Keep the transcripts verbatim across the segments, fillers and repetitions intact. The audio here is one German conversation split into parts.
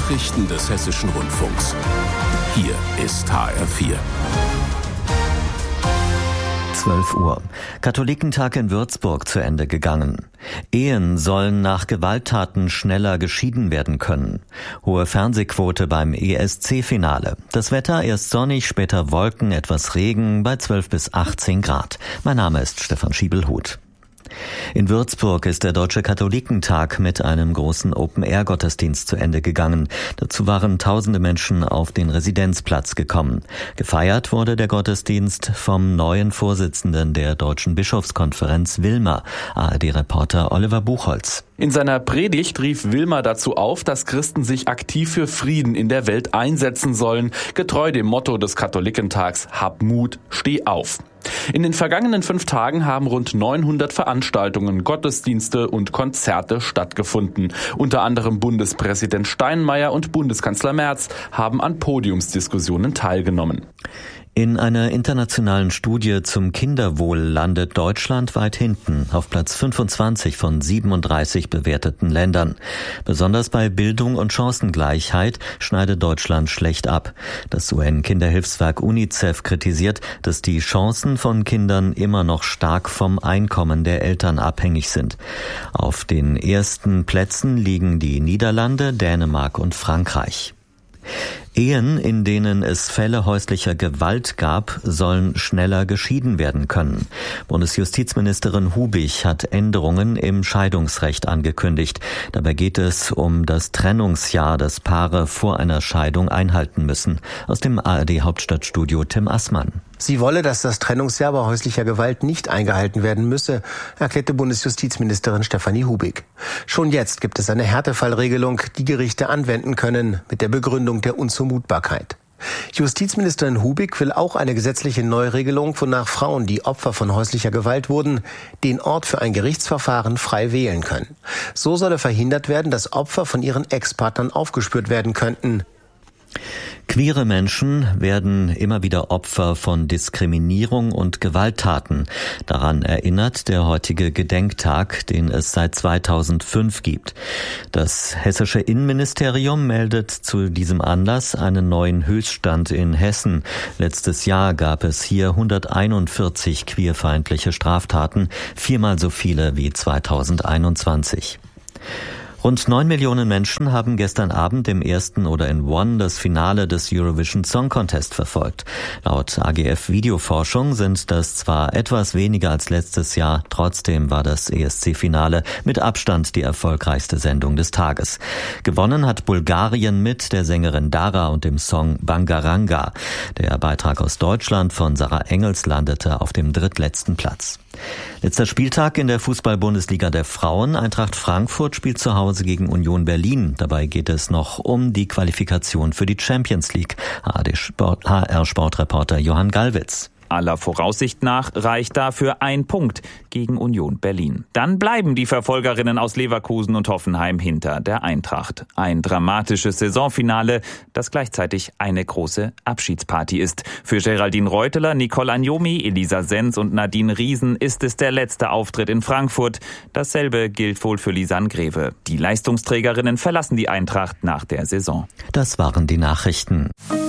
Nachrichten des Hessischen Rundfunks. Hier ist H R vier. zwölf Uhr. Katholikentag in Würzburg zu Ende gegangen. Ehen sollen nach Gewalttaten schneller geschieden werden können. Hohe Fernsehquote beim E S C-Finale. Das Wetter erst sonnig, später Wolken, etwas Regen bei zwölf bis achtzehn Grad. Mein Name ist Stefan Schiebelhuth. In Würzburg ist der Deutsche Katholikentag mit einem großen Open-Air-Gottesdienst zu Ende gegangen. Dazu waren tausende Menschen auf den Residenzplatz gekommen. Gefeiert wurde der Gottesdienst vom neuen Vorsitzenden der Deutschen Bischofskonferenz Wilmer, A R D-Reporter Oliver Buchholz. In seiner Predigt rief Wilmer dazu auf, dass Christen sich aktiv für Frieden in der Welt einsetzen sollen, getreu dem Motto des Katholikentags: Hab Mut, steh auf. In den vergangenen fünf Tagen haben rund neunhundert Veranstaltungen, Gottesdienste und Konzerte stattgefunden. Unter anderem Bundespräsident Steinmeier und Bundeskanzler Merz haben an Podiumsdiskussionen teilgenommen. In einer internationalen Studie zum Kinderwohl landet Deutschland weit hinten, auf Platz fünfundzwanzig von siebenunddreißig bewerteten Ländern. Besonders bei Bildung und Chancengleichheit schneidet Deutschland schlecht ab. Das U N-Kinderhilfswerk UNICEF kritisiert, dass die Chancen von Kindern immer noch stark vom Einkommen der Eltern abhängig sind. Auf den ersten Plätzen liegen die Niederlande, Dänemark und Frankreich. Ehen, in denen es Fälle häuslicher Gewalt gab, sollen schneller geschieden werden können. Bundesjustizministerin Hubig hat Änderungen im Scheidungsrecht angekündigt. Dabei geht es um das Trennungsjahr, das Paare vor einer Scheidung einhalten müssen. Aus dem A R D-Hauptstadtstudio Tim Assmann. Sie wolle, dass das Trennungsjahr bei häuslicher Gewalt nicht eingehalten werden müsse, erklärte Bundesjustizministerin Stefanie Hubig. Schon jetzt gibt es eine Härtefallregelung, die Gerichte anwenden können, mit der Begründung der Unzumutbarkeit. Justizministerin Hubig will auch eine gesetzliche Neuregelung, wonach Frauen, die Opfer von häuslicher Gewalt wurden, den Ort für ein Gerichtsverfahren frei wählen können. So solle verhindert werden, dass Opfer von ihren Ex-Partnern aufgespürt werden könnten. Queere Menschen werden immer wieder Opfer von Diskriminierung und Gewalttaten. Daran erinnert der heutige Gedenktag, den es seit zweitausendfünf gibt. Das hessische Innenministerium meldet zu diesem Anlass einen neuen Höchststand in Hessen. Letztes Jahr gab es hier hunderteinundvierzig queerfeindliche Straftaten, viermal so viele wie zweitausendeinundzwanzig. Rund neun Millionen Menschen haben gestern Abend im ersten oder in One das Finale des Eurovision Song Contest verfolgt. Laut A G F Videoforschung sind das zwar etwas weniger als letztes Jahr, trotzdem war das E S C-Finale mit Abstand die erfolgreichste Sendung des Tages. Gewonnen hat Bulgarien mit der Sängerin Dara und dem Song Bangaranga. Der Beitrag aus Deutschland von Sarah Engels landete auf dem drittletzten Platz. Letzter Spieltag in der Fußball-Bundesliga der Frauen. Eintracht Frankfurt spielt zu Hause gegen Union Berlin. Dabei geht es noch um die Qualifikation für die Champions League. H R-Sportreporter Johann Gallwitz. Aller Voraussicht nach reicht dafür ein Punkt gegen Union Berlin. Dann bleiben die Verfolgerinnen aus Leverkusen und Hoffenheim hinter der Eintracht. Ein dramatisches Saisonfinale, das gleichzeitig eine große Abschiedsparty ist. Für Geraldine Reuteler, Nicole Agnomi, Elisa Sens und Nadine Riesen ist es der letzte Auftritt in Frankfurt. Dasselbe gilt wohl für Lisanne Greve. Die Leistungsträgerinnen verlassen die Eintracht nach der Saison. Das waren die Nachrichten.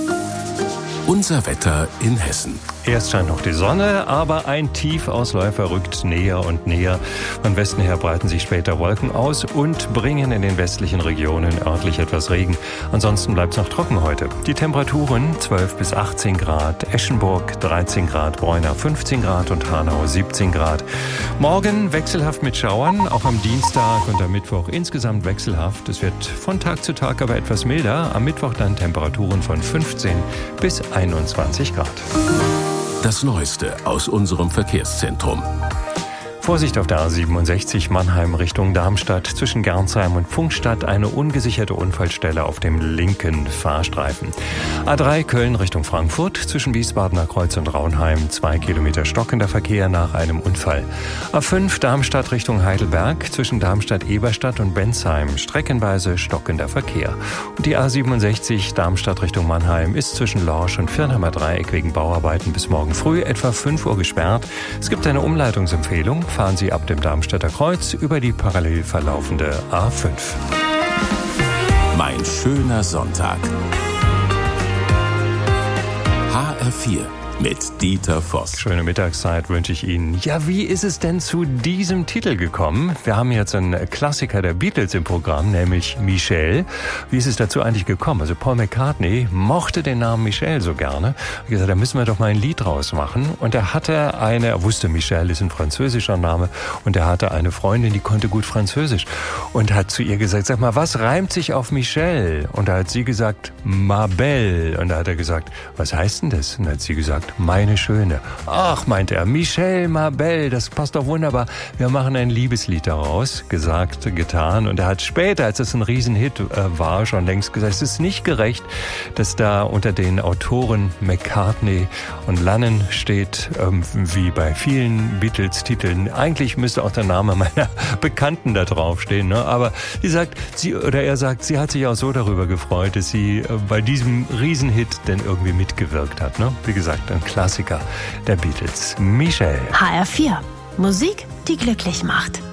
Unser Wetter in Hessen. Erst scheint noch die Sonne, aber ein Tiefausläufer rückt näher und näher. Von Westen her breiten sich später Wolken aus und bringen in den westlichen Regionen örtlich etwas Regen. Ansonsten bleibt es noch trocken heute. Die Temperaturen zwölf bis achtzehn Grad, Eschenburg dreizehn Grad, Bräunar fünfzehn Grad und Hanau siebzehn Grad. Morgen wechselhaft mit Schauern, auch am Dienstag und am Mittwoch insgesamt wechselhaft. Es wird von Tag zu Tag aber etwas milder. Am Mittwoch dann Temperaturen von fünfzehn bis einundzwanzig Grad. Das Neueste aus unserem Verkehrszentrum. Vorsicht auf der A siebenundsechzig Mannheim Richtung Darmstadt. Zwischen Gernsheim und Pfungstadt eine ungesicherte Unfallstelle auf dem linken Fahrstreifen. A drei Köln Richtung Frankfurt. Zwischen Wiesbadener Kreuz und Raunheim zwei Kilometer stockender Verkehr nach einem Unfall. A fünf Darmstadt Richtung Heidelberg. Zwischen Darmstadt-Eberstadt und Bensheim streckenweise stockender Verkehr. Und die A siebenundsechzig Darmstadt Richtung Mannheim ist zwischen Lorsch und Firnheimer Dreieck wegen Bauarbeiten bis morgen früh etwa fünf Uhr gesperrt. Es gibt eine Umleitungsempfehlung. Fahren Sie ab dem Darmstädter Kreuz über die parallel verlaufende A fünf. Mein schöner Sonntag. H R vier mit Dieter Voss. Schöne Mittagszeit wünsche ich Ihnen. Ja, wie ist es denn zu diesem Titel gekommen? Wir haben jetzt einen Klassiker der Beatles im Programm, nämlich Michelle. Wie ist es dazu eigentlich gekommen? Also Paul McCartney mochte den Namen Michelle so gerne. Er hat gesagt, da müssen wir doch mal ein Lied draus machen. Und er hatte eine, er wusste, Michelle ist ein französischer Name, und er hatte eine Freundin, die konnte gut Französisch, und hat zu ihr gesagt, sag mal, was reimt sich auf Michelle? Und da hat sie gesagt, ma belle. Und da hat er gesagt, was heißt denn das? Und da hat sie gesagt, meine Schöne. Ach, meinte er, Michelle, ma belle, das passt doch wunderbar. Wir machen ein Liebeslied daraus. Gesagt, getan. Und er hat später, als es ein Riesenhit äh, war, schon längst gesagt, es ist nicht gerecht, dass da unter den Autoren McCartney und Lennon steht, ähm, wie bei vielen Beatles-Titeln. Eigentlich müsste auch der Name meiner Bekannten da draufstehen. Ne? Aber sie sagt, sie oder er sagt, sie hat sich auch so darüber gefreut, dass sie äh, bei diesem Riesenhit denn irgendwie mitgewirkt hat. Ne? Wie gesagt, ein Klassiker der Beatles. Michelle. H R vier. Musik, die glücklich macht.